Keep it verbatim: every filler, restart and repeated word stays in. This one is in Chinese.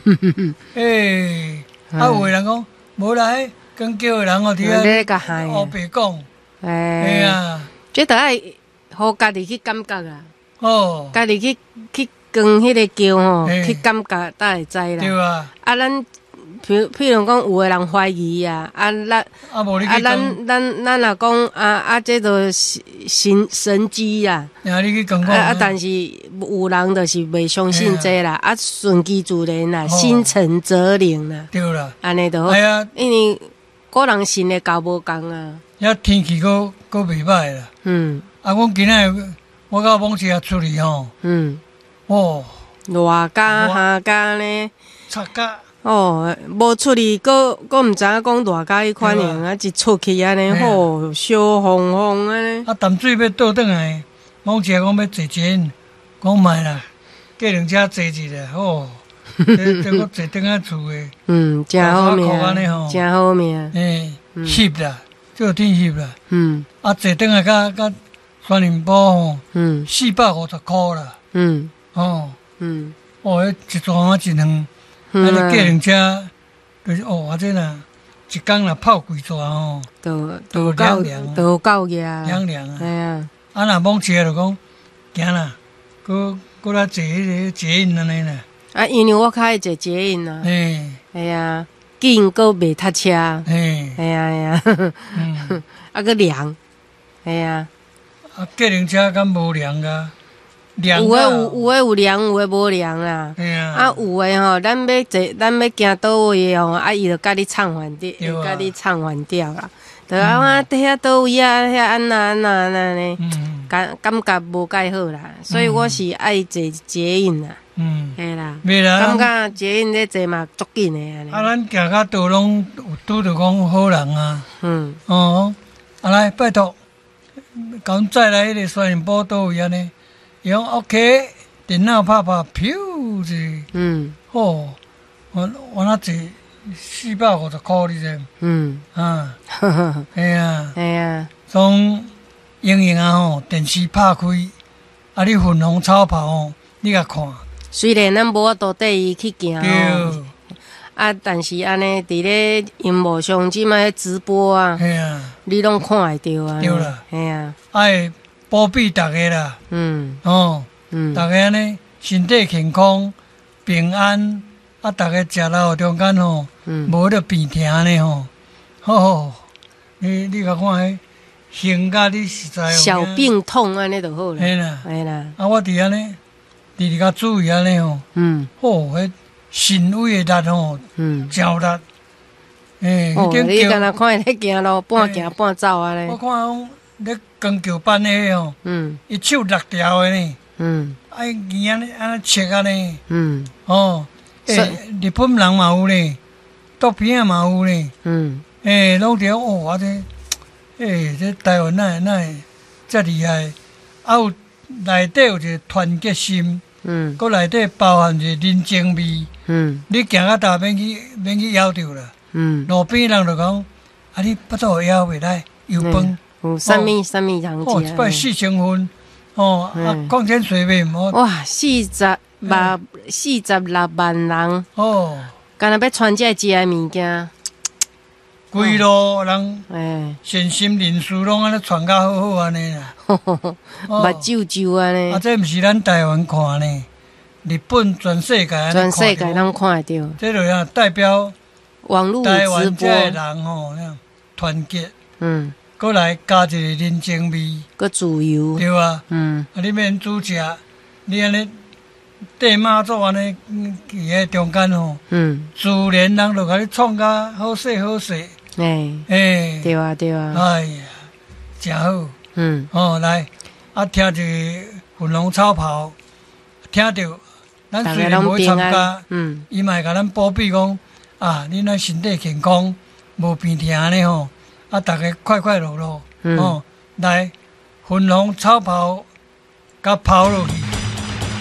诶，啊，有个人讲无啦，迄讲叫个人哦，伫遐后白讲，哎呀， 这得爱互家己去感觉啦， 哦， 家己去去跟迄个叫吼，去感觉，才会知啦。 对啊， 啊，咱譬譬如讲，有个人怀疑啊，啊，咱啊，无你啊，咱咱咱若讲啊啊，这都是神神机啦。 啊，你去讲讲。 啊啊，但是有人就是袂相信这啦，啊，顺其自然啦，心诚则灵啦。 对啦， 安尼就好。 哎呀， 因为个人信的教无共啊。 遐天气阁阁袂歹啦。嗯。啊，阮今仔我甲某姐出去吼。嗯。哦。 热甲下甲呢？ 擦甲。 哦，无出去，阁阁毋知影讲热甲迄款样啊，一出去安尼吼，烧烘烘安尼。啊， 淡水要倒转来，某姐讲要坐捷，讲卖啦，计程车坐一下，哦，这这我坐转来厝诶。嗯， 真好命，真好命。 诶，翕啦，就天翕啦。嗯。啊，坐转来甲甲酸林堡吼，嗯，四百五十箍啦。嗯。哦。嗯。哦，迄一桩啊一两。啊！你计程车就是哦，啊，这呐，一工若泡几逝吼， 都都够凉，都够热， 凉凉啊！ 哎呀， 啊，若某车就讲行啦，搁搁来坐迄个捷运安尼啦。 啊，因为我较爱坐捷运啊。哎，哎呀，紧搁袂塞车。哎，哎呀哎呀，嗯，啊个凉，哎呀， 啊，计程车敢无凉噶？ 有诶有，有诶有凉，有诶无凉啦。啊，有诶吼，咱要坐，咱要行倒位吼，啊，伊就甲你唱反调，甲你唱反调啦。就啊，我伫遐倒位啊，遐安那安那安那呢，感感觉无介好啦。所以我是爱坐捷运啦。嗯，嘿啦，感觉捷运咧坐嘛足紧诶安尼。 啊，咱行到倒拢有拄着讲好人啊。嗯。哦，啊来，拜托，甲阮载来迄个双人堡倒位安尼。用 OK， 电脑拍拍，飘是，嗯，哦，我我那坐四百五十块，你知？嗯，啊，哎呀，哎呀，从莹莹啊吼，电视拍开，啊，你粉红草袍哦，你甲看。 虽然咱无法度缀伊去行哦，啊，但是安尼伫咧荧幕上即摆直播啊，哎呀，你拢看会到啊， 对啦， 哎呀， 哎。保庇大家啦，嗯，哦，嗯，大家呢身体健康、平安，啊，大家食了中间吼，嗯，无得病痛呢吼，吼，你你甲看迄胸甲你实在小病痛安尼就好啦， 嘿啦， 嘿啦， 啊，我伫安尼，直直甲注意安尼吼，嗯，吼，迄心胃的力吼，嗯，焦力， 诶，哦，你敢若看伊咧行路，半行半走安尼， 我看。咧钢桥班诶吼，嗯，伊手六条诶呢，嗯，爱伊安尼安尼切安尼，嗯，哦，诶，日本人嘛有呢，桌边啊嘛有呢，嗯，诶，拢条哦，我这，诶，这台湾哪哪会遮厉害？啊有内底有一个团结心，嗯，搁内底包含一个人情味，嗯，你行到大免去免去咬着啦，嗯，路边人就讲，啊你巴肚枵袂来，油饭。 有啥物啥物通食？ 哦，一摆四千分，哦，啊，矿泉水袂无。 哇，四十万、四十六万人，哦，干那要穿这食的物件， 规路人，哎，善心人士拢安尼穿甲好好安尼啦， 目睭睭安尼。 啊，这毋是咱台湾看呢，日本全世界全世界拢看会到。 这就样代表网络台湾这人吼，团结，嗯。过来加一个人情味， 搁自由， 对啊，嗯，啊，你免煮食，你安尼缀马祖安尼伫个中间吼，嗯，自然人就甲你创甲好势好势， 哎哎，对啊对啊， 哎呀，真好，嗯，哦来，啊听一个粉红草袍，听着，咱虽然无参加，嗯，伊嘛会甲咱保庇讲，啊，你那身体健康，无病痛安尼吼。啊！大家快快乐乐，嗯、哦，来粉红草袍，甲抛落去。